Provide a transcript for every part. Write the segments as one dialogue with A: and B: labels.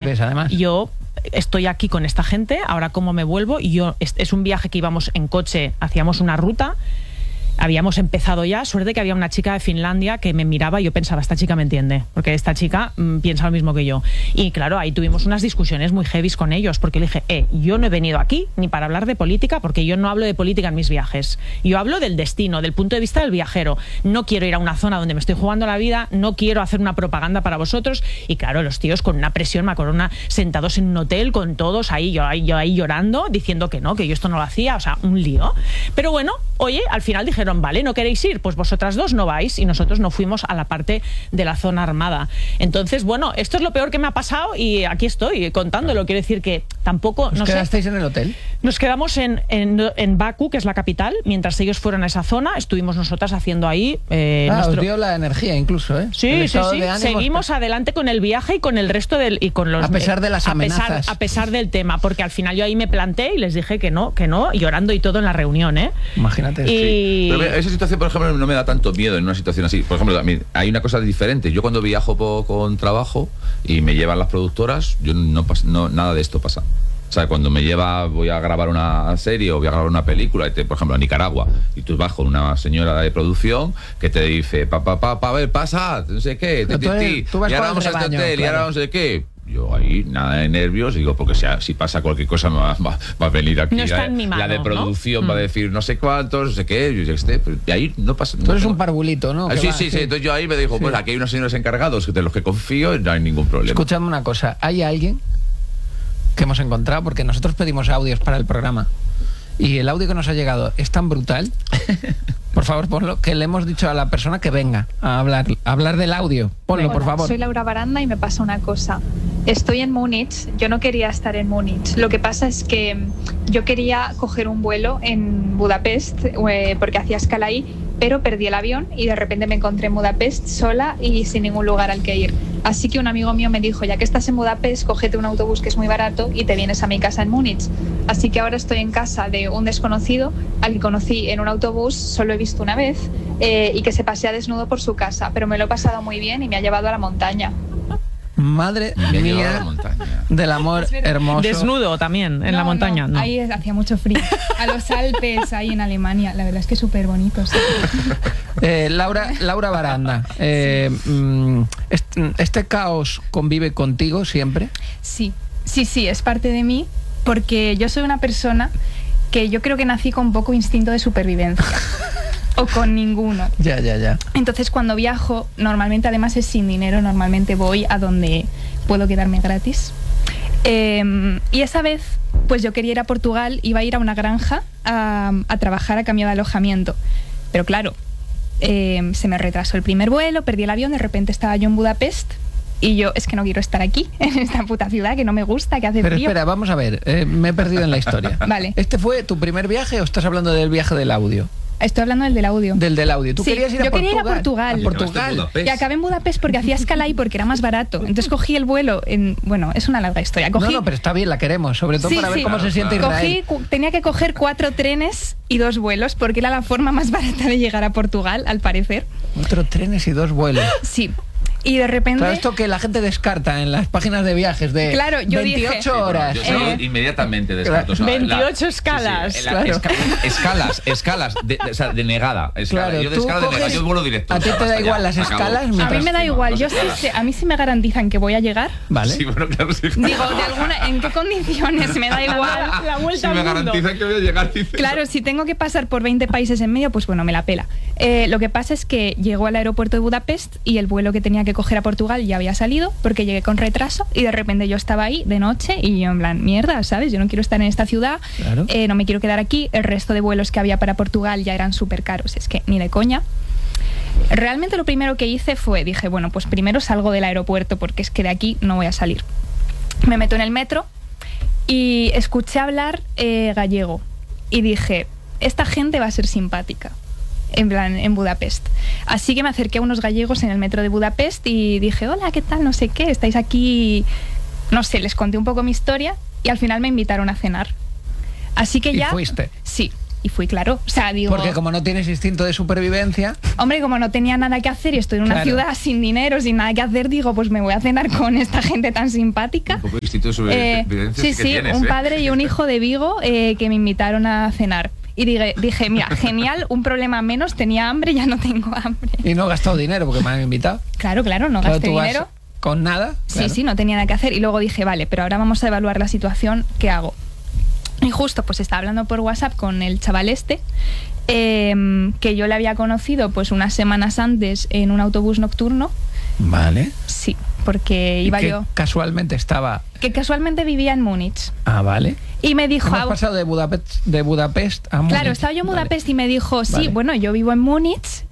A: crees, además.
B: Yo estoy aquí con esta gente, ahora cómo me vuelvo. Y es un viaje que íbamos en coche, hacíamos una ruta. Habíamos empezado ya, suerte que había una chica de Finlandia que me miraba y yo pensaba, esta chica me entiende, porque esta chica piensa lo mismo que yo. Y claro, ahí tuvimos unas discusiones muy heavies con ellos, porque le dije, yo no he venido aquí ni para hablar de política, porque yo no hablo de política en mis viajes. Yo hablo del destino, del punto de vista del viajero. No quiero ir a una zona donde me estoy jugando la vida, no quiero hacer una propaganda para vosotros. Y claro, los tíos con una presión, me acuerdo, sentados en un hotel con todos ahí, yo ahí llorando, diciendo que no, que yo esto no lo hacía, o sea, un lío. Pero bueno, oye, al final dijeron, vale, ¿no queréis ir? Pues vosotras dos no vais, y nosotros no fuimos a la parte de la zona armada. Entonces, bueno, esto es lo peor que me ha pasado y aquí estoy contándolo. Quiero decir que tampoco...
A: ¿Os quedasteis en el hotel?
B: Nos quedamos en Bakú, que es la capital. Mientras ellos fueron a esa zona, estuvimos nosotras haciendo ahí...
A: os dio la energía incluso, ¿eh?
B: Sí, sí. Seguimos adelante con el viaje y con el resto y con los...
A: A pesar de las amenazas.
B: A pesar del tema, porque al final yo ahí me planté y les dije que no, llorando y todo en la reunión, ¿eh?
A: Imagínate.
C: Sí. Pero esa situación, por ejemplo, no me da tanto miedo en una situación así. Por ejemplo, hay una cosa diferente. Yo cuando viajo con trabajo y me llevan las productoras, yo nada de esto pasa. O sea, cuando voy a grabar una serie o voy a grabar una película, por ejemplo, a Nicaragua, y tú vas con una señora de producción que te dice, a ver, pasa, no sé qué,
A: tú vas
C: y ahora vamos a este hotel, claro. Y ahora no sé qué. Yo ahí, nada de nervios, digo, porque si pasa cualquier cosa va a venir aquí.
B: No está en mi mano,
C: la de producción,
B: ¿no?
C: va a decir no sé cuántos, no sé qué, y ahí no pasa nada.
A: Tú eres un parvulito, ¿no?
C: Sí. Entonces yo ahí me dijo, pues aquí hay unos señores encargados de los que confío y no hay ningún problema.
A: Escúchame una cosa, ¿hay alguien que hemos encontrado? Porque nosotros pedimos audios para el programa y el audio que nos ha llegado es tan brutal, por favor ponlo, que le hemos dicho a la persona que venga a hablar del audio. Ponlo,
D: Hola,
A: por favor.
D: Soy Laura Baranda y me pasa una cosa. Estoy en Múnich, yo no quería estar en Múnich. Lo que pasa es que yo quería coger un vuelo en Budapest porque hacía escala ahí, pero perdí el avión y de repente me encontré en Budapest sola y sin ningún lugar al que ir. Así que un amigo mío me dijo, ya que estás en Budapest, cógete un autobús que es muy barato y te vienes a mi casa en Múnich. Así que ahora estoy en casa de un desconocido al que conocí en un autobús, solo he visto una vez, y que se pasea desnudo por su casa, pero me lo he pasado muy bien y me ha llevado a la montaña.
A: Madre mía del amor hermoso.
B: Desnudo también en la montaña. No.
E: Ahí hacía mucho frío. A los Alpes, ahí en Alemania. La verdad es que es súper bonito. Sí.
A: Laura Baranda, ¿este caos convive contigo siempre?
E: Sí, es parte de mí, porque yo soy una persona que yo creo que nací con poco instinto de supervivencia. O con ninguno.
A: Ya.
E: Entonces cuando viajo, normalmente además es sin dinero, normalmente voy a donde puedo quedarme gratis. Y esa vez, pues yo quería ir a Portugal, iba a ir a una granja a trabajar a cambio de alojamiento. Pero claro, se me retrasó el primer vuelo, perdí el avión, de repente estaba yo en Budapest. Y yo, es que no quiero estar aquí, en esta puta ciudad, que no me gusta, que hace frío.
A: Pero espera, vamos a ver, me he perdido en la historia.
E: Vale.
A: ¿Este fue tu primer viaje o estás hablando del viaje del audio?
E: Estoy hablando del audio.
A: Del audio. ¿Tú querías ir a Portugal?
E: Yo quería ir a Portugal.
A: ¿A Portugal?
E: Y acabé en Budapest porque hacía escala ahí porque era más barato. Entonces cogí el vuelo bueno, es una larga historia.
A: No, pero está bien, la queremos, sobre todo para ver cómo se siente Israel.
E: Tenía que coger 4 trenes y 2 vuelos porque era la forma más barata de llegar a Portugal, al parecer.
A: 4 trenes y 2 vuelos.
E: Sí. Y de repente...
A: Claro, esto que la gente descarta en las páginas de viajes de
E: claro, yo
A: 28
E: dije,
A: horas.
C: Yo inmediatamente descarto.
B: Claro. 28 escalas.
C: Sí,
B: claro.
C: Escalas de negada.
A: Claro,
C: yo de escala de negada, yo vuelo directo.
A: ¿A ti te da igual las escalas?
E: A mí me da igual. A mí sí me garantizan que voy a llegar.
A: Vale.
C: Sí, bueno, claro, sí.
E: Digo, ¿en qué condiciones? Me da igual.
B: La vuelta
C: si me garantizan que voy a llegar.
E: Claro, si tengo que pasar por 20 países en medio, pues bueno, me la pela. Lo que pasa es que llegó al aeropuerto de Budapest y el vuelo que tenía que coger a Portugal ya había salido porque llegué con retraso y de repente yo estaba ahí de noche y yo en plan, mierda, ¿sabes? Yo no quiero estar en esta ciudad,
A: claro.
E: No me quiero quedar aquí, el resto de vuelos que había para Portugal ya eran súper caros, es que ni de coña. Realmente lo primero que hice dije, bueno, pues primero salgo del aeropuerto porque es que de aquí no voy a salir. Me meto en el metro y escuché hablar gallego y dije, esta gente va a ser simpática. En Budapest. Así que me acerqué a unos gallegos en el metro de Budapest y dije, hola, ¿qué tal? No sé qué, estáis aquí... No sé, les conté un poco mi historia y al final me invitaron a cenar. Así que ya...
A: ¿Y fuiste?
E: Sí. Y fui, claro. O sea, digo...
A: Porque como no tienes instinto de supervivencia...
E: Hombre, como no tenía nada que hacer y estoy en una
A: Claro.
E: ciudad sin dinero, sin nada que hacer, digo, pues me voy a cenar con esta gente tan simpática.
C: Un poco distinto de supervivencia
E: Sí,
C: que
E: sí,
C: tienes,
E: un
C: ¿eh?
E: padre y un hijo de Vigo que me invitaron a cenar. Y dije, mira, genial, un problema menos, tenía hambre, ya no tengo hambre.
A: Y no he gastado dinero porque me han invitado.
E: Claro, no
A: Claro,
E: gasté
A: tú vas
E: dinero.
A: con nada. Claro.
E: Sí, no tenía nada que hacer. Y luego dije, vale, pero ahora vamos a evaluar la situación, ¿qué hago? Y justo pues estaba hablando por WhatsApp con el chaval que yo le había conocido pues unas semanas antes en un autobús nocturno.
A: Vale.
E: Sí, porque iba
A: que
E: yo...
A: casualmente estaba...
E: Que casualmente vivía en Múnich.
A: Ah, vale.
E: Y me dijo...
A: Hemos pasado de Budapest a Múnich.
E: Claro, estaba yo en Budapest y me dijo, sí,
A: Vale.
E: bueno, yo vivo en Múnich,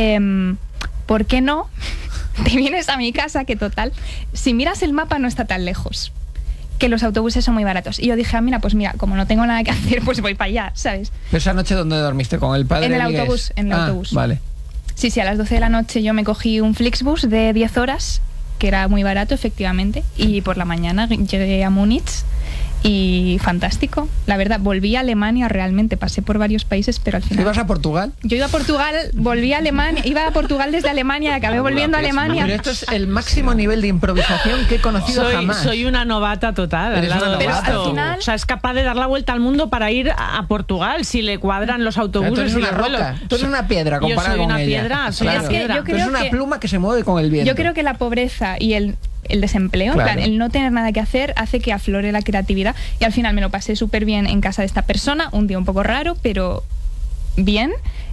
E: ¿por qué no? Te vienes a mi casa, que total, si miras el mapa no está tan lejos, que los autobuses son muy baratos. Y yo dije, mira, pues mira, como no tengo nada que hacer, pues voy para allá, ¿sabes?
A: ¿Pero esa noche dónde dormiste? ¿Con el padre?
E: En el
A: Elías?
E: autobús, en el autobús.
A: Vale.
E: Sí, a las 12 de la noche yo me cogí un Flixbus de 10 horas, que era muy barato, efectivamente, y por la mañana llegué a Múnich y fantástico. La verdad, volví a Alemania realmente, pasé por varios países, pero al final...
A: ¿Ibas a Portugal?
E: Yo iba a Portugal, volví a Alemania, iba a Portugal desde Alemania y acabé volviendo a Alemania.
A: Pero esto es el máximo nivel de improvisación que he conocido jamás.
B: Soy una novata total al
A: Eres
B: lado
A: una
B: de
A: novata,
B: esto.
E: al final-
B: O sea, es capaz de dar la vuelta al mundo para ir a Portugal si le cuadran los
A: Claro,
B: autobuses
A: tú eres
B: y
A: una
B: los vuelos.
A: roca, tú eres una piedra
B: Yo
A: comparada
B: soy
A: con
B: una
A: ella.
B: piedra, soy
A: Claro.
B: una piedra.
E: Yo
A: Tú eres
E: creo
A: una
E: que-
A: pluma que se mueve con el viento.
E: Yo creo que la pobreza y el desempleo,
A: Claro.
E: en plan, el no tener nada que hacer, hace que aflore la creatividad. Y al final me lo pasé súper bien en casa de esta persona, un día un poco raro, pero bien.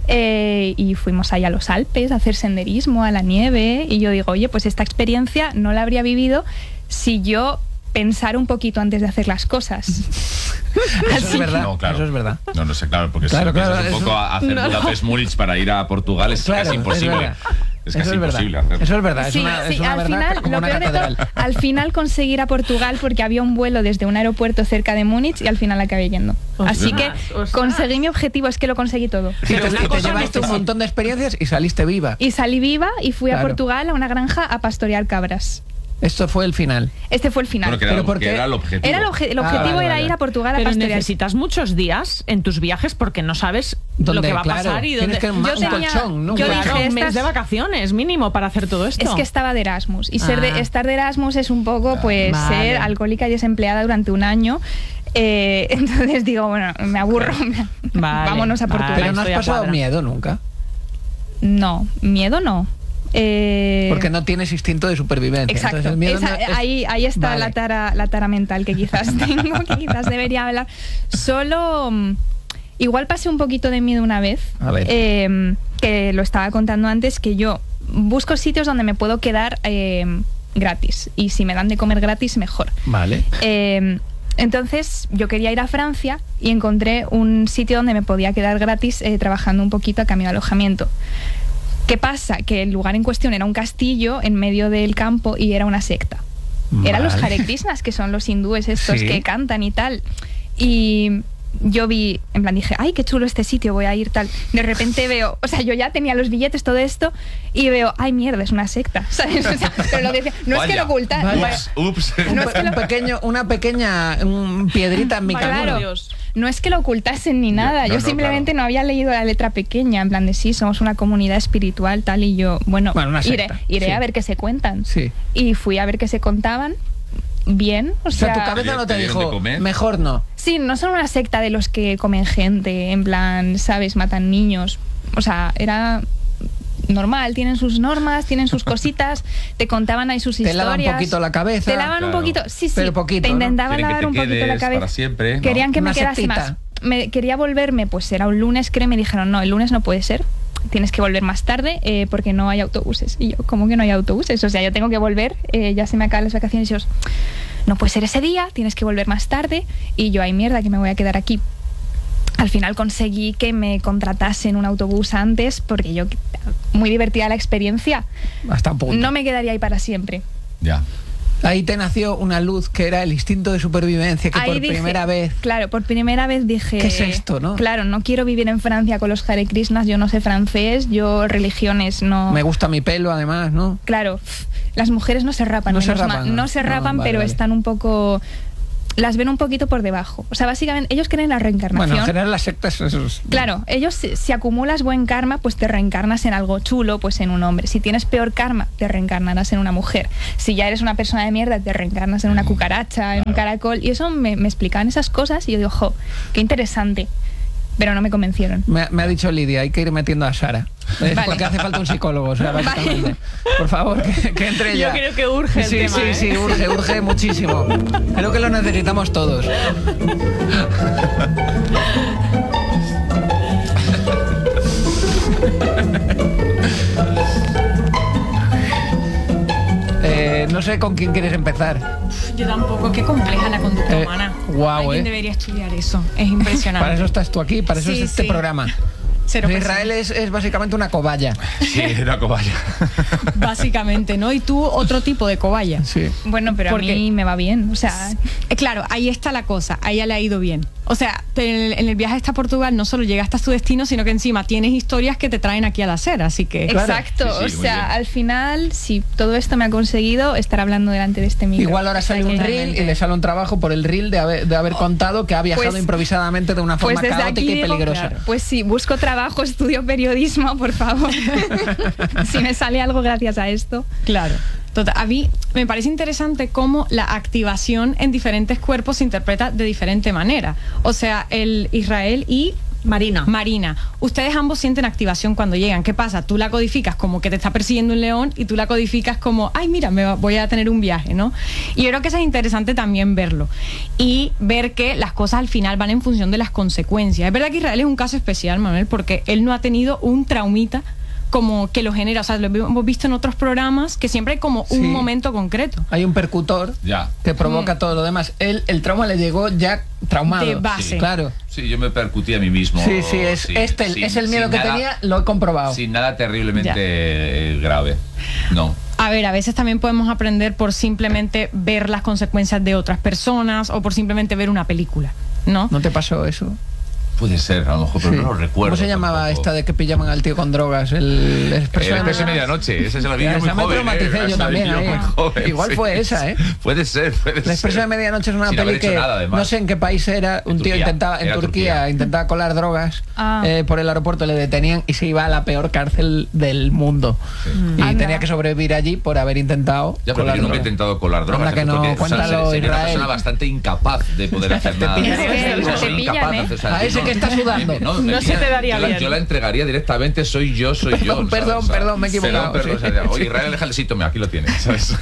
E: Y fuimos ahí a los Alpes a hacer senderismo, a la nieve. Y yo digo, oye, pues esta experiencia no la habría vivido si yo pensara un poquito antes de hacer las cosas.
A: Eso es verdad.
C: No, claro.
A: Eso es verdad.
C: No sé, claro, porque
A: Claro,
C: si piensas
A: claro,
C: un poco
A: eso-
C: a hacer Budapest-Múnich para ir a Portugal es
A: Claro,
C: casi imposible.
A: verdad.
C: Es
A: Eso
C: casi
A: verdad.
C: imposible hacerlo.
A: Eso es verdad.
E: Sí,
A: es una
E: al
A: verdad
E: final,
A: como
E: lo
A: una
E: peor de
A: catedral.
E: todo, al final conseguí ir a Portugal porque había un vuelo desde un aeropuerto cerca de Múnich y al final acabé yendo. Así que
B: Ostras.
E: conseguí mi objetivo, es que lo conseguí todo.
A: Y
B: Pero
A: te,
B: una
A: y te
B: cosa
A: llevaste un
B: necesito.
A: montón de experiencias y saliste viva.
E: Y salí viva y fui a
A: Claro.
E: Portugal, a una granja, a pastorear cabras.
A: Esto fue el final.
E: Este fue el final.
C: Bueno, que era,
A: Pero porque-
C: que era el objetivo.
E: Era el objetivo
A: vale,
E: era
A: vale.
E: ir a Portugal a
B: Pero
E: pastorear.
B: necesitas muchos días en tus viajes porque no sabes
A: Donde,
B: lo que va a
A: claro,
B: pasar y
A: tienes
B: dónde.
A: que un
E: Yo tenía-
A: colchón, ¿no?
E: yo
A: Claro.
B: Claro,
E: dije,
B: un mes
E: estas-
B: de vacaciones mínimo para hacer todo esto.
E: Es que estaba de Erasmus y
A: Ah.
E: estar de Erasmus es un poco pues
B: Vale.
E: ser alcohólica y desempleada durante un año. Entonces digo, bueno, me aburro.
B: Vale,
E: Vámonos a
B: vale.
E: Portugal.
A: Pero no has
B: Estoy a
A: pasado
B: cuadra.
A: miedo nunca.
E: No, miedo no.
A: Porque no tienes instinto de supervivencia.
E: Exacto.
A: Entonces, el miedo
E: Esa-
A: no es-
E: ahí está
A: Vale.
E: la tara mental que quizás tengo, que quizás debería hablar. Solo igual pasé un poquito de miedo una vez,
A: A ver.
E: que lo estaba contando antes, que yo busco sitios donde me puedo quedar gratis. Y si me dan de comer gratis, mejor.
A: Vale.
E: Entonces yo quería ir a Francia y encontré un sitio donde me podía quedar gratis trabajando un poquito a cambio de alojamiento. ¿Qué pasa? Que el lugar en cuestión era un castillo en medio del campo y era una secta. Eran los
A: Vale.
E: Hare Krishnas, que son los hindúes estos
A: Sí.
E: que cantan y tal. Y yo vi, en plan dije, ay, qué chulo este sitio, voy a ir tal. De repente veo, o sea, yo ya tenía los billetes, todo esto, y veo, ay, mierda, es una secta, ¿sabes? O sea, pero lo decía, no es que
C: Vaya.
E: lo ocultan.
A: Vaya.
C: Ups.
E: No es que
A: Una pequeña piedrita en mi
B: Vaya,
A: camino.
B: por Dios.
E: No es que lo ocultasen ni nada,
C: No,
E: yo
C: no,
E: simplemente
C: claro.
E: no había leído la letra pequeña, en plan de sí, somos una comunidad espiritual, tal, y yo, bueno,
A: Una
E: iré
A: secta, sí.
E: a ver qué se cuentan.
A: Sí.
E: Y fui a ver qué se contaban, bien, o
A: O sea, tu
E: sea,
A: cabeza no te
C: ¿Te dieron
A: dijo,
C: de comer?
A: mejor no.
E: sí, no son una secta de los que comen gente, en plan, ¿sabes? Matan niños. O sea, era normal, tienen sus normas, tienen sus cositas, te contaban ahí sus
A: Te
E: historias.
A: lavan un poquito la cabeza.
E: Te lavan un
C: Claro.
E: poquito, sí,
A: Pero poquito,
E: te
A: ¿no?
E: intentaban
C: Quieren que
E: lavar
C: te
E: un poquito la
C: quedes
E: cabeza.
C: para siempre, ¿no?
E: Querían que
A: Una
E: me quedase
A: sectita.
E: más. Quería volverme, pues era un lunes, creo, y me dijeron, no, el lunes no puede ser. Tienes que volver más tarde porque no hay autobuses. Y yo, ¿cómo que no hay autobuses? O sea, yo tengo que volver, ya se me acaban las vacaciones y yo, no puede ser ese día, tienes que volver más tarde. Y yo, ay, mierda, que me voy a quedar aquí. Al final conseguí que me contratasen un autobús antes porque yo, muy divertida la experiencia,
A: Hasta un punto.
E: no me quedaría ahí para siempre.
C: Ya.
A: Ahí te nació una luz que era el instinto de supervivencia que
E: Ahí
A: por
E: dije-
A: primera vez.
E: Claro, por primera vez dije...
A: ¿Qué es esto, no?
E: Claro, no quiero vivir en Francia con los Hare Krishnas, yo no sé francés, yo religiones no...
A: Me gusta mi pelo, además, ¿no?
E: Claro, las mujeres no se rapan.
A: No se
E: menos
A: rapan,
E: mal.
A: ¿no?
E: No se
A: No,
E: rapan,
A: vale,
E: pero
A: vale.
E: están un poco... las ven un poquito por debajo. O sea, básicamente ellos creen en la reencarnación.
A: Bueno, en general las sectas...
E: Claro, ellos si acumulas buen karma, pues te reencarnas en algo chulo, pues en un hombre. Si tienes peor karma, te reencarnarás en una mujer. Si ya eres una persona de mierda, te reencarnas en una cucaracha, en un caracol. Y eso me explicaban esas cosas y yo digo, jo, qué interesante. Pero no me convencieron.
A: Me ha dicho Lidia, hay que ir metiendo a Sara.
E: Vale.
A: Porque hace falta un psicólogo, o sea, básicamente.
E: Vale.
A: Por favor, que entre
B: Yo
A: ya.
B: creo que urge el
A: Sí,
B: tema,
A: sí, sí, urge muchísimo. Creo que lo necesitamos todos. No sé con quién quieres empezar.
F: Yo tampoco, qué compleja la conducta humana.
A: Guau,
F: Alguien debería estudiar eso, es impresionante.
A: Para eso estás tú aquí, para eso
F: Sí,
A: es este
F: sí.
A: programa.
F: Cero
A: Israel es básicamente una cobaya.
C: Sí, una cobaya.
F: Básicamente, ¿no? Y tú otro tipo de cobaya.
A: Sí.
E: Bueno, pero a
F: Porque-
E: mí me va bien. O sea,
F: Claro, ahí está la cosa, a ella le ha ido bien. O sea, en el viaje hasta Portugal no solo llegaste a tu destino, sino que encima tienes historias que te traen aquí al hacer, así que...
A: Claro.
E: exacto.
C: Sí, sí,
E: o
C: muy
E: sea,
C: bien.
E: al final, si todo esto me ha conseguido estar hablando delante de este micro.
A: Igual ahora sale un
E: Totalmente.
A: reel y le sale un trabajo por el reel de haber contado que ha viajado
E: Pues-
A: improvisadamente de una forma
E: Pues desde
A: caótica
E: aquí
A: y
E: digo,
A: peligrosa.
E: claro, pues sí, busco trabajo, estudio periodismo, por favor. Si me sale algo gracias a esto.
F: Claro. Total, a mí me parece interesante cómo la activación en diferentes cuerpos se interpreta de diferente manera. O sea, el Israel y Marina, ustedes ambos sienten activación cuando llegan. ¿Qué pasa? Tú la codificas como que te está persiguiendo un león y tú la codificas como, ay, mira, voy a tener un viaje, ¿no? Y yo creo que eso es interesante también verlo. Y ver que las cosas al final van en función de las consecuencias. Es verdad que Israel es un caso especial, Manuel, porque él no ha tenido un traumita como que lo genera. O sea, lo hemos visto en otros programas que siempre hay como
A: Sí.
F: un momento concreto.
A: Hay un percutor
C: Ya.
A: que provoca todo lo demás. El trauma le llegó ya traumado.
F: De base.
A: Claro.
C: Sí, yo me percutí a mí mismo.
A: Sí, sí, es el miedo que tenía, lo he comprobado.
C: Sin nada terriblemente grave. No.
F: A ver, a veces también podemos aprender por simplemente ver las consecuencias de otras personas o por simplemente ver una película, ¿no?
A: ¿No te pasó eso?
C: Puede ser, a lo mejor, pero
A: Sí.
C: no lo recuerdo.
A: ¿Cómo se llamaba
C: tampoco.
A: esta de que pillaban al tío con drogas? El expreso
C: El
A: de
C: expreso de medianoche, ese se lo vi yo muy
A: Esa me
C: joven.
A: traumaticé yo
C: Esa
A: también.
C: yo
A: ahí.
C: muy joven,
A: Igual
C: sí.
A: fue esa, ¿eh?
C: Puede ser.
A: El expreso de medianoche es una
C: Sin haber
A: peli
C: hecho
A: que
C: nada, además.
A: no sé en qué país era. Un tío
C: Turquía.
A: intentaba en
C: Era
A: Turquía intentaba colar drogas
E: Ah.
A: por el aeropuerto, le detenían y se iba a la peor cárcel del mundo. Y
E: Anda.
A: tenía que sobrevivir allí por haber intentado
C: Ya, pero
A: colar
C: yo nunca he
A: drogas.
C: intentado colar drogas.
A: Anda que no,
C: porque, o sea,
A: cuéntalo,
C: sería una
A: Israel.
C: persona bastante incapaz de poder hacer
A: Te
C: nada.
A: pillan,
C: O sea,
E: es que
C: soy
E: te pillan,
C: incapaz de
E: ¿eh?
C: hacer- o sea,
A: A ese que está sudando.
B: No se te daría bien.
C: Yo la entregaría directamente, soy yo.
A: Perdón,
C: ¿sabes?
A: me he equivocado,
C: Perdón,
A: sí.
C: o sea, oye, Israel, déjale, sí, tome, aquí lo tienes, ¿sabes?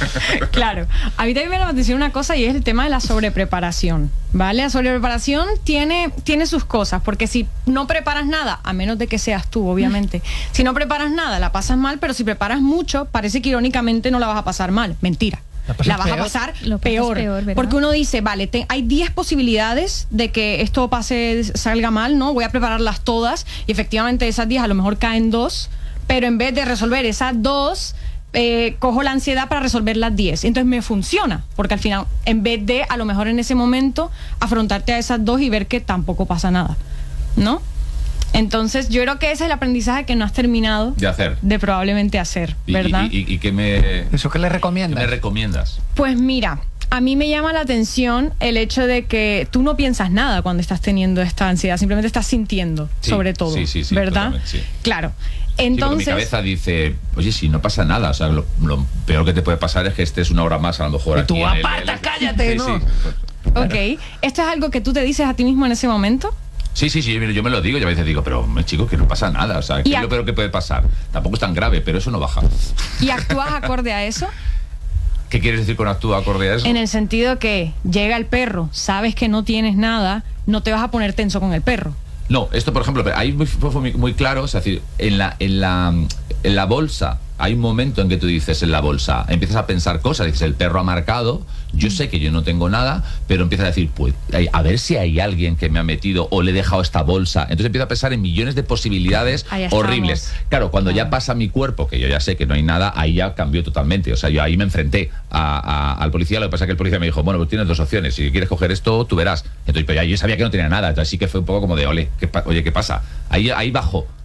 F: Claro. A mí también me llama la atención una cosa y es el tema de la sobrepreparación, ¿vale? La sobrepreparación tiene sus cosas, porque si no preparas nada, a menos de que seas tú, obviamente, si no preparas nada, la pasas mal, pero si preparas mucho, parece que irónicamente no la vas a pasar mal. Mentira.
A: pasas
F: La vas a
A: peor.
F: pasar
E: Lo pasas
F: peor,
E: peor, ¿verdad?
F: porque uno dice, vale, hay 10 posibilidades de que esto salga mal, ¿no? Voy a prepararlas todas y efectivamente esas 10 a lo mejor caen 2, pero en vez de resolver esas 2, cojo la ansiedad para resolver las 10. Entonces me funciona, porque al final, en vez de a lo mejor en ese momento afrontarte a esas 2 y ver que tampoco pasa nada, ¿no? Entonces yo creo que ese es el aprendizaje que no has terminado
C: De hacer.
F: de probablemente hacer, ¿verdad?
C: ¿Y qué me
A: ¿Eso qué le recomiendas?
C: recomiendas?
F: Pues mira, a mí me llama la atención el hecho de que tú no piensas nada cuando estás teniendo esta ansiedad, simplemente estás sintiendo,
C: Sí,
F: sobre todo,
C: sí,
F: ¿verdad?
C: totalmente, sí.
F: Claro.
C: Sí, porque
F: Entonces,
C: mi cabeza dice, oye, si no pasa nada, o sea, lo peor que te puede pasar es que estés una hora más a lo mejor
A: Y
C: aquí
A: tú,
C: en el-
A: aparta, cállate, ¿no?
F: ok, ¿esto es algo que tú te dices a ti mismo en ese momento?
C: Sí, yo me lo digo y a veces digo, pero hombre, chico, que no pasa nada, o sea, ¿qué
F: Y
C: es lo peor que puede pasar? Tampoco es tan grave, pero eso no baja.
F: ¿Y actúas acorde a eso?
C: ¿Qué quieres decir con actúa acorde a eso?
F: En el sentido que llega el perro, sabes que no tienes nada, no te vas a poner tenso con el perro.
C: No, esto por ejemplo, ahí fue muy claro, es decir, en la bolsa hay un momento en que tú dices en la bolsa, empiezas a pensar cosas, dices, el perro ha marcado, yo sé que yo no tengo nada, pero empiezas a decir, pues, a ver si hay alguien que me ha metido o le he dejado esta bolsa. Entonces empiezo a pensar en millones de posibilidades
F: Ahí estamos.
C: horribles. Claro, cuando ya pasa mi cuerpo, que yo ya sé que no hay nada, ahí ya cambió totalmente. O sea, yo ahí me enfrenté al policía, lo que pasa es que el policía me dijo, bueno, pues tienes 2 opciones, si quieres coger esto, tú verás. Entonces, pero ya yo sabía que no tenía nada, entonces sí que fue un poco como de, oye, ¿qué pasa? Ahí bajó.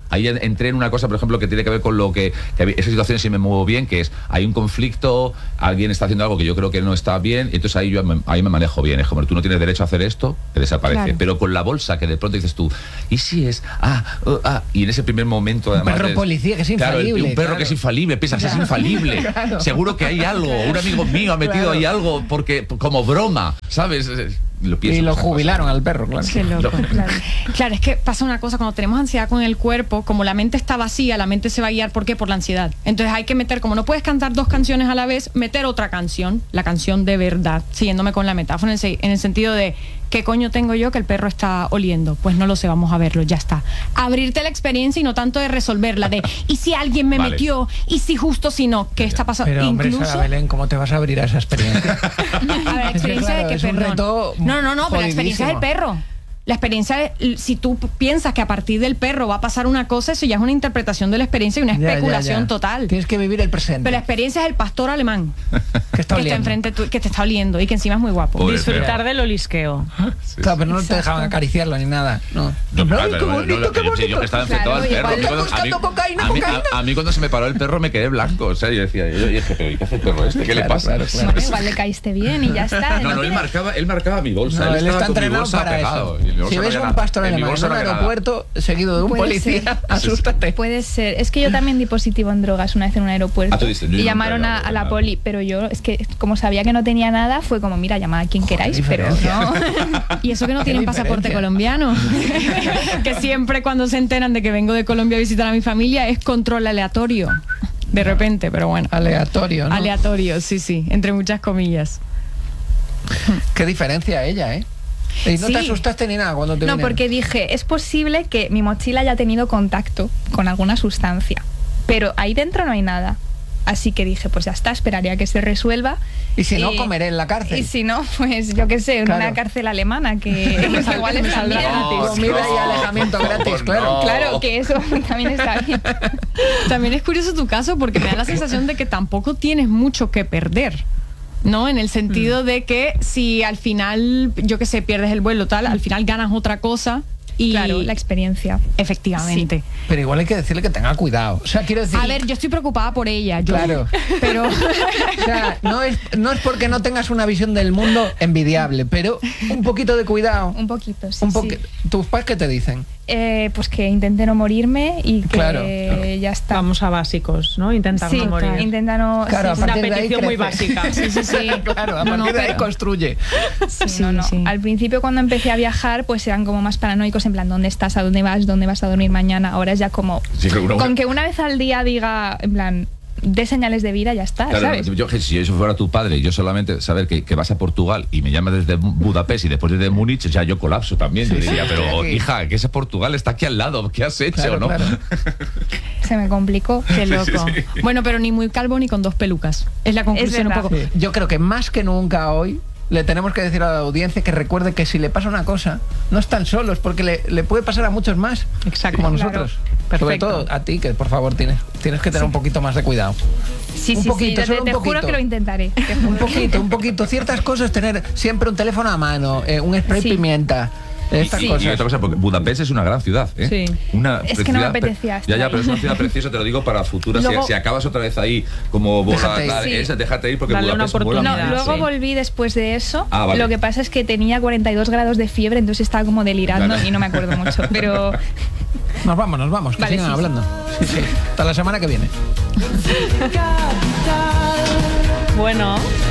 C: ahí entré en una cosa, por ejemplo, que tiene que ver con lo que esa situación sí me muevo bien, que es, hay un conflicto, alguien está haciendo algo que yo creo que no está bien, y entonces ahí me manejo bien. Es como, tú no tienes derecho a hacer esto, te desaparece.
F: Claro.
C: Pero con la bolsa, que de pronto dices tú, ¿y si es? Y en ese primer momento, además...
A: perro policía que es infalible.
C: Claro, un perro
A: claro.
C: que es infalible, piensas, es infalible.
A: Claro.
C: Seguro que hay algo, un amigo mío ha metido ahí algo, porque como broma, ¿sabes? Lo pienso
A: Y lo
C: esas
A: jubilaron al perro, claro.
F: Qué loco. Claro, es que pasa una cosa, cuando tenemos ansiedad con el cuerpo, como la mente está vacía, la mente se va a guiar, ¿por qué? Por la ansiedad. Entonces hay que meter, como no puedes cantar 2 canciones a la vez, meter otra canción, la canción de verdad, siguiéndome con la metáfora, en el sentido de, ¿qué coño tengo yo que el perro está oliendo? Pues no lo sé, vamos a verlo, ya está. Abrirte la experiencia y no tanto de resolverla, de, ¿y si alguien me
C: Vale.
F: metió? ¿Y si justo si no? ¿Qué está pasando?
A: Pero hombre,
F: Incluso...
A: Sara Belén, ¿cómo te vas a abrir a esa experiencia?
F: A ver, experiencia
A: claro,
F: de que
A: es un
F: perdón.
A: reto
F: No, pero la experiencia es el
A: jodidísimo.
F: perro. La experiencia es, si tú piensas que a partir del perro va a pasar una cosa, eso ya es una interpretación de la experiencia y una
A: Ya,
F: especulación
A: ya.
F: total.
A: Tienes que vivir el presente.
F: Pero la experiencia es el pastor alemán
A: que está
F: que está
A: oliendo.
F: enfrente que te está oliendo y que encima es muy guapo.
C: Pobre
B: Disfrutar
C: perro.
B: del olisqueo.
A: Claro, pero no te dejaban acariciarlo ni nada. No.
C: No,
A: Ay,
C: pero
A: qué bonito, qué bonito.
C: Yo que estaba enfrentado
E: Claro,
C: al perro.
E: igual
C: A mí cuando-
A: buscando cocaína,
C: a mí-
A: cocaína.
C: a mí cuando se me paró el perro me quedé blanco. O sea, yo decía, yo dije, pero ¿y qué hace el perro este? ¿Qué le
A: Claro,
C: pasa?
A: claro, claro.
E: Bueno, igual le caíste bien y ya está.
C: No, él marcaba mi bolsa.
A: No, él
C: estaba
A: está
C: con mi
A: entrenado
C: bolsa
A: para
C: pegado,
A: eso.
C: y en mi bolsa
A: Si
C: no
A: ves
C: había
A: un
C: nada.
A: pastor
C: En mi
A: alemán en
C: bolsa
A: un
C: no había nada.
A: aeropuerto seguido de un
E: Puede
A: policía,
E: ser.
A: asústate.
E: Puede ser. Es que yo también di positivo en drogas una vez en un aeropuerto.
C: Ah, tú dices, yo
E: y
C: nunca
E: llamaron
C: he
E: a
C: dado
E: la
C: nada.
E: poli, pero yo, es que como sabía que no tenía nada, fue como, mira, llamad a quien queráis, pero no.
F: Y eso que no tienen pasaporte
A: diferencia.
F: colombiano. Que siempre cuando se enteran de que vengo de Colombia a visitar a mi familia es control aleatorio. De repente, pero bueno.
A: Aleatorio, ¿no?
F: Aleatorio, sí, entre muchas comillas.
A: Qué diferencia ella, ¿eh? Y no
E: Sí.
A: te asustaste ni nada cuando te
E: No,
A: vinieron.
E: porque dije, es posible que mi mochila haya tenido contacto con alguna sustancia, pero ahí dentro no hay nada. Así que dije, pues ya está, esperaría a que se resuelva.
A: Y si no, comeré en la cárcel.
E: Y si no, pues yo qué sé, en
A: Claro.
E: una cárcel alemana, que pues igual está bien.
A: Comida y alejamiento gratis, claro.
C: no.
E: Claro, que eso también está bien.
F: También es curioso tu caso porque me da la sensación de que tampoco tienes mucho que perder, ¿no? En el sentido de que si al final, yo qué sé, pierdes el vuelo tal, al final ganas otra cosa y...
E: Claro, la experiencia.
F: Efectivamente.
A: Pero igual hay que decirle que tenga cuidado. O sea, quiero decir...
F: A ver, yo estoy preocupada por ella, yo.
A: Claro.
F: Pero...
A: O sea, no es porque no tengas una visión del mundo envidiable, pero un poquito de cuidado.
E: Un poquito, sí.
A: Un
E: sí.
A: ¿Tus padres qué te dicen?
E: Pues que intente no morirme y que
A: Claro.
E: ya está.
B: Vamos a básicos, ¿no? Intentar
E: Sí,
B: no morir.
E: intenta no...
A: Claro,
E: sí,
A: a
B: Una
A: partir de ahí
B: petición muy
A: crece.
B: básica.
E: sí.
A: Claro, a
F: No,
A: partir de ahí
F: pero-
A: construye.
E: Sí, no.
F: sí.
E: Al principio cuando empecé a viajar, pues eran como más paranoicos, en plan, ¿dónde estás? ¿A dónde vas? ¿Dónde vas a dormir mañana? Ahora es ya como...
C: Sí, que
E: Con que una vez al día diga, en plan, dé señales de vida, ya está,
C: Claro,
E: ¿sabes?
C: si eso fuera tu padre y yo solamente saber que vas a Portugal y me llamas desde Budapest y después desde Múnich, ya yo colapso también. Yo diría,
A: sí,
C: pero
A: estoy aquí.
C: hija, que ese Portugal está aquí al lado, ¿qué has hecho?
A: Claro,
C: ¿no?
A: claro.
E: Se me complicó.
F: Qué loco. Bueno, pero ni muy calvo ni con 2 pelucas. Es la conclusión un
E: verdad.
F: poco.
A: Sí. Yo creo que más que nunca hoy le tenemos que decir a la audiencia que recuerde que si le pasa una cosa, no están solos, porque le puede pasar a muchos más.
B: Exacto.
A: Como
E: Claro.
A: nosotros. Sobre
B: Perfecto.
A: todo a ti, que por favor tienes que tener un poquito más de cuidado.
E: Sí,
A: Un
E: sí,
A: poquito,
E: sí,
A: solo un
E: te juro
A: poquito.
E: que lo intentaré. te juro.
A: Un poquito. Ciertas cosas, tener siempre un teléfono a mano, un spray
E: Sí.
A: pimienta, estas
C: Y
A: cosas.
C: otra cosa, porque Budapest es una gran ciudad, ¿eh?
B: Sí.
C: Una
E: Es que no me
C: ciudad
E: apetecía estar
C: Ya,
E: ahí.
C: pero es una ciudad preciosa, te lo digo para futuras.
F: Luego-
C: Si acabas otra vez ahí como
A: Déjate ir.
C: borra,
E: Sí.
C: déjate ir porque
B: Dale una
C: Budapest mola
E: No,
B: oportunidad.
C: mucho.
E: luego
B: Sí.
E: volví después de eso.
C: Ah, vale.
E: Lo que pasa es que tenía 42 grados de fiebre, entonces estaba como delirando
C: Claro.
E: y no me acuerdo mucho. Pero
A: Nos vamos, que
E: Vale,
A: sigan
E: sí,
A: hablando. Sí. Hasta la semana que viene.
B: Bueno,